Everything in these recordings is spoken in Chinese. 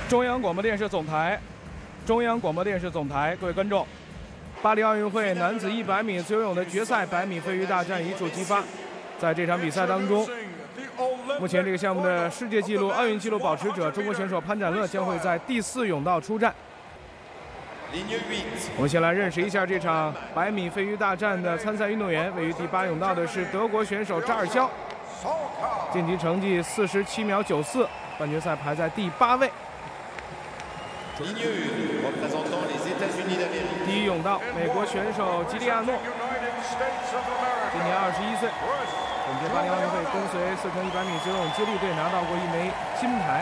中央广播电视总台，各位观众，巴黎奥运会男子100米自由泳的决赛100米飞鱼大战一触即发。在这场比赛当中，目前这个项目的世界纪录、奥运纪录保持者中国选手潘展乐将会在第4泳道出战。我们先来认识一下这场100米飞鱼大战的参赛运动员。位于第8泳道的是德国选手扎尔肖，晋级成绩47秒94，半决赛排在第8位。第1泳道，美国选手吉利亚诺，今年21岁，本届巴黎奥运会跟随4×100米自由泳接力队拿到过1枚金牌。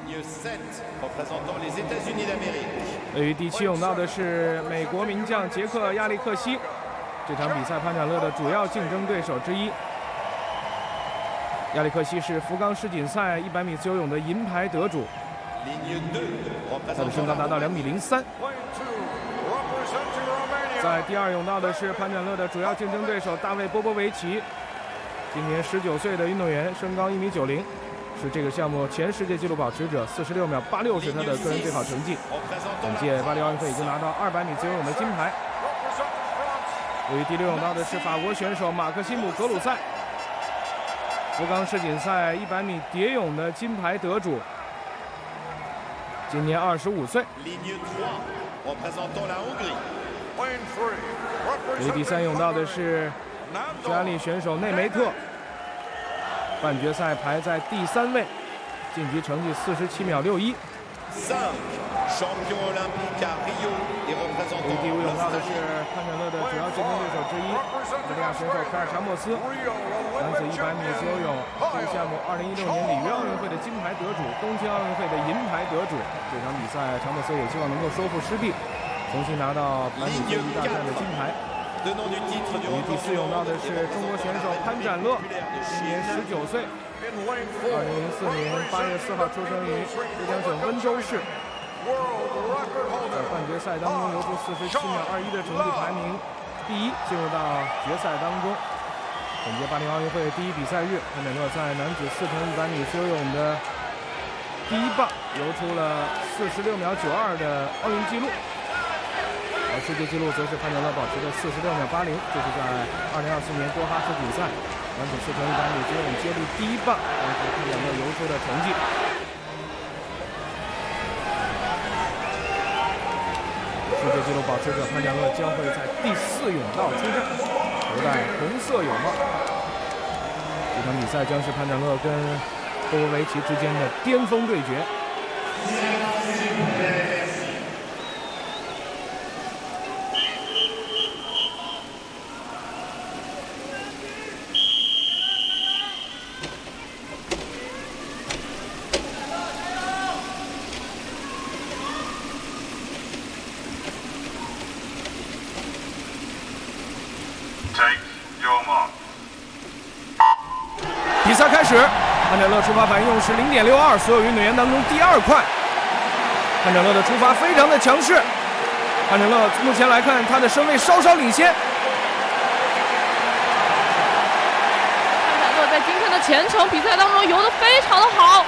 位于第7泳道的是美国名将杰克·亚历克西，这场比赛潘展乐的主要竞争对手之一。亚历克西是福冈世锦赛100米自由泳的银牌得主，他的身高达到2米03。在第2泳道的是潘展乐的主要竞争对手大卫·波波维奇，今年19岁的运动员，身高1米90，是这个项目前世界纪录保持者，46秒86是他的个人最好成绩。本届巴黎奥运会已经拿到200米自由泳的金牌。位于第6泳道的是法国选手马克西姆·格鲁塞，福冈世锦赛100米蝶泳的金牌得主，今年25岁。位于第3泳道的是匈牙利选手内梅特，半决赛排在第3位，晋级成绩47秒61。位于第5泳道的是潘展乐的主要竞争对手之一，澳大利亚选手凯尔查莫斯，男子100米自由泳这个项目2016年里约奥运会的金牌得主，东京奥运会的银牌得主。这场比赛查莫斯也希望能够收复失地，重新拿到100米飞鱼大战的金牌。位于第4泳道的是中国选手潘展乐，今年19岁，2004年8月4号出生于浙江省温州市。在半决赛当中游出47秒21的成绩，排名第1，进入到决赛当中。本届巴黎奥运会第1比赛日，潘展乐在男子4×100米自由泳的第1棒游出了46秒92的奥运纪录，而世界纪录则是潘展乐保持的46秒80，这是在2024年多哈世锦赛男子4×100米自由泳接力第1棒当时潘展乐游出的成绩。世界纪录保持者潘展乐将会在第4泳道出战，头戴红色泳帽。这场比赛将是潘展乐跟波波维奇之间的巅峰对决。比赛开始，潘展乐出发反应用时0.62，所有运动员当中第2快。潘展乐的出发非常的强势，潘展乐目前来看他的身位稍稍领先。 潘展乐在今天的全程比赛当中游得非常的好。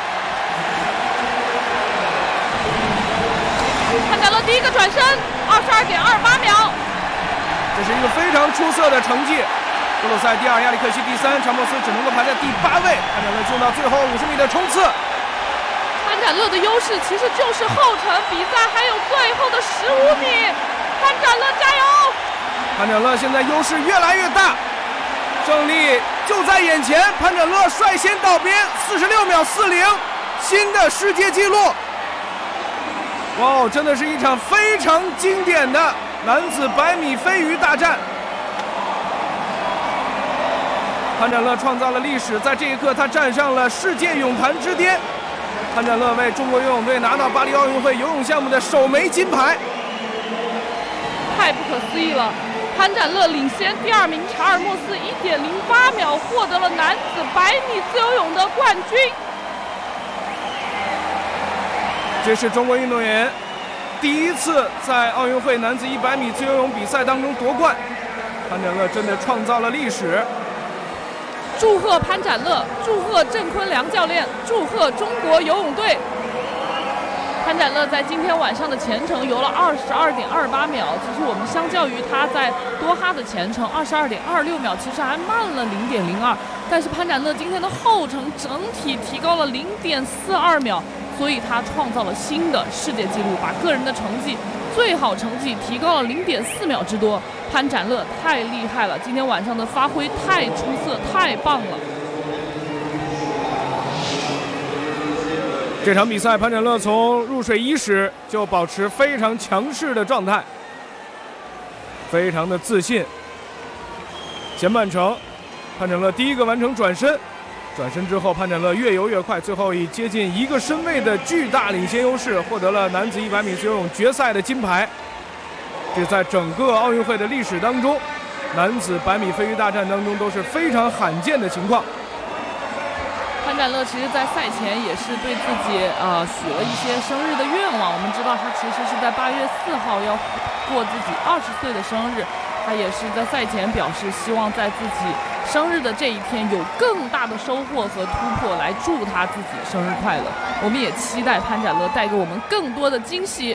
潘展乐第1个转身22.28秒， 这是一个非常出色的成绩。格鲁塞第2，亚历克西第3，查莫斯只能够排在第8位。潘展乐进入到最后50米的冲刺。 潘展乐的优势其实就是后程，比赛还有最后的15米，潘展乐加油！ 潘展乐现在优势越来越大，胜利就在眼前。潘展乐率先到边，46秒40，新的世界纪录。哇，真的是一场非常经典的男子100米飞鱼大战。潘展乐创造了历史，在这一刻他站上了世界泳坛之巅。潘展乐为中国游泳队拿到巴黎奥运会游泳项目的首枚金牌， 太不可思议了！潘展乐领先第2名查尔莫斯1.08秒，获得了男子100米自由泳的冠军。 这是中国运动员第1次在奥运会男子100米自由泳比赛当中夺冠，潘展乐真的创造了历史。 祝贺潘展乐，祝贺郑坤良教练，祝贺中国游泳队！ 潘展乐在今天晚上的前程游了22.28秒，其实我们相较于他在多哈的前程22.26秒，其实还慢了0.02。但是潘展乐今天的后程整体提高了0.42秒，所以他创造了新的世界纪录，把个人的成绩最好成绩提高了0.4秒之多。潘展乐太厉害了，今天晚上的发挥太出色，太棒了。 这场比赛，潘展乐从入水伊始就保持非常强势的状态，非常的自信。前半程，潘展乐第一个完成转身，转身之后，潘展乐越游越快，最后以接近1个身位的巨大领先优势，获得了男子100米自由泳决赛的金牌。这在整个奥运会的历史当中，男子100米飞鱼大战当中都是非常罕见的情况。 潘展乐其实在赛前也是对自己许了一些生日的愿望。我们知道他其实是在8月4号要过自己20岁的生日，他也是在赛前表示希望在自己生日的这一天有更大的收获和突破，来祝他自己生日快乐。我们也期待潘展乐带给我们更多的惊喜。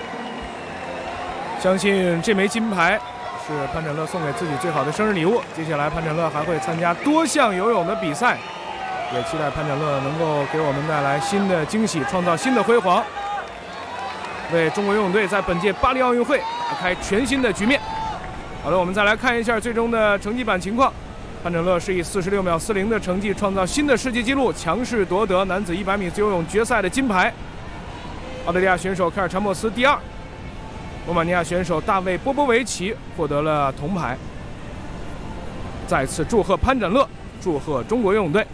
相信这枚金牌是潘展乐送给自己最好的生日礼物。接下来潘展乐还会参加多项游泳的比赛，也期待潘展乐能够给我们带来新的惊喜，创造新的辉煌，为中国游泳队在本届巴黎奥运会打开全新的局面。好的，我们再来看一下最终的成绩板情况。潘展乐是以46秒40的成绩创造新的世界纪录，强势夺得男子100米自由泳决赛的金牌。澳大利亚选手凯尔查莫斯第2，罗马尼亚选手大卫波波维奇获得了铜牌。再次祝贺潘展乐，祝贺中国游泳队。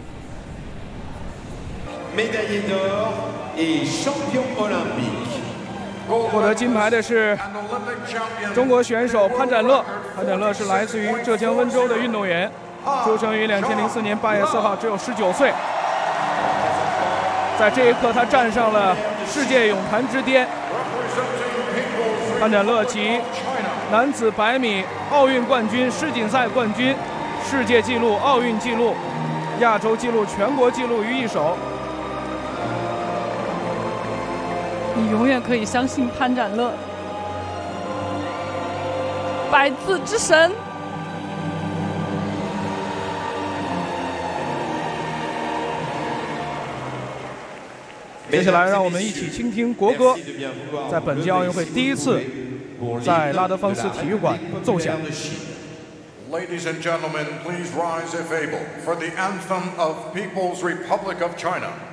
获得金牌的是中国选手潘展乐。潘展乐是来自于浙江温州的运动员，出生于2004年8月4号，只有19岁。在这一刻，他站上了世界泳坛之巅。潘展乐集男子100米奥运冠军、世锦赛冠军、世界纪录、奥运纪录、亚洲纪录、全国纪录于一手。 你永远可以相信潘展乐，100字之神。 接下来，让我们一起倾听国歌，在本届奥运会第一次在拉德芳斯体育馆奏响。 Ladies and gentlemen, please rise if able for the anthem of People's Republic of China.